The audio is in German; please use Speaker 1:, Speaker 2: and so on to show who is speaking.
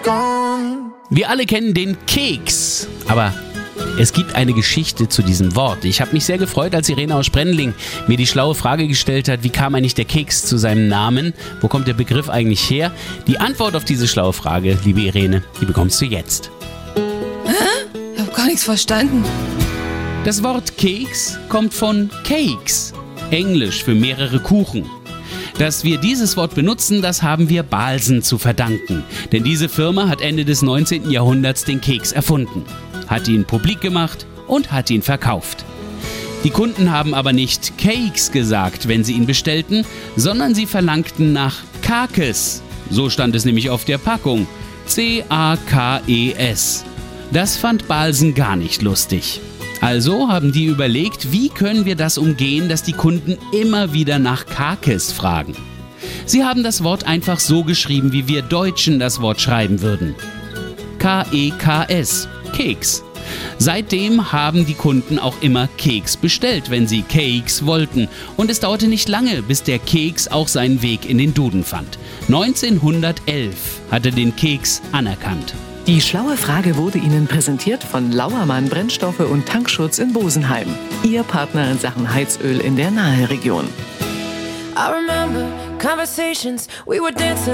Speaker 1: Wir alle kennen den Keks, aber es gibt eine Geschichte zu diesem Wort. Ich habe mich sehr gefreut, als Irene aus Sprendling mir die schlaue Frage gestellt hat, wie kam eigentlich der Keks zu seinem Namen? Wo kommt der Begriff eigentlich her? Die Antwort auf diese schlaue Frage, liebe Irene, die bekommst du jetzt.
Speaker 2: Hä? Ich habe gar nichts verstanden.
Speaker 1: Das Wort Keks kommt von Cakes, Englisch für mehrere Kuchen. Dass wir dieses Wort benutzen, das haben wir Balsen zu verdanken. Denn diese Firma hat Ende des 19. Jahrhunderts den Keks erfunden, hat ihn publik gemacht und hat ihn verkauft. Die Kunden haben aber nicht Cakes gesagt, wenn sie ihn bestellten, sondern sie verlangten nach Kakes. So stand es nämlich auf der Packung. C-A-K-E-S. Das fand Balsen gar nicht lustig. Also haben die überlegt, wie können wir das umgehen, dass die Kunden immer wieder nach Kakes fragen. Sie haben das Wort einfach so geschrieben, wie wir Deutschen das Wort schreiben würden. K-E-K-S, Keks. Seitdem haben die Kunden auch immer Keks bestellt, wenn sie Cakes wollten. Und es dauerte nicht lange, bis der Keks auch seinen Weg in den Duden fand. 1911 hat er den Keks anerkannt.
Speaker 3: Die schlaue Frage wurde Ihnen präsentiert von Lauermann Brennstoffe und Tankschutz in Bosenheim. Ihr Partner in Sachen Heizöl in der Naheregion.
Speaker 4: I remember conversations we were dancing